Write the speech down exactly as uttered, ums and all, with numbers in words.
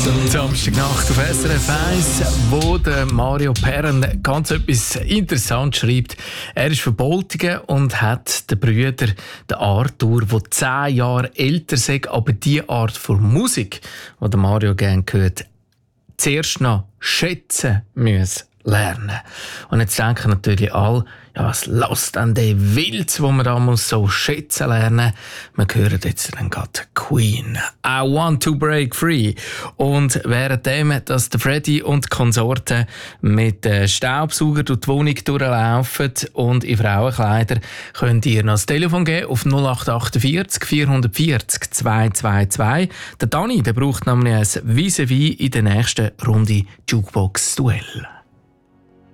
Samstagnacht auf S R F eins, wo der Mario Perren ganz etwas interessant schreibt. Er ist verboltigen und hat den Brüder, den Arthur, der zehn Jahre älter ist, aber die Art von Musik, die der Mario gerne hört, zuerst noch schätzen müssen lernen. Und jetzt denken natürlich alle, ja, was lässt denn der Wild, wo man da muss so schätzen lernen? Wir hören jetzt dann gerade Queen. I want to break free. Und währenddem, dass der Freddy und die Konsorten mit dem Staubsauger durch die Wohnung durchlaufen und in Frauenkleider, könnt ihr noch das Telefon geben auf null acht achtundvierzig vierhundertvierzig zweihundertzweiundzwanzig. Der Dani, der braucht nämlich ein Vis-à-vis in der nächsten Runde Jukebox-Duell.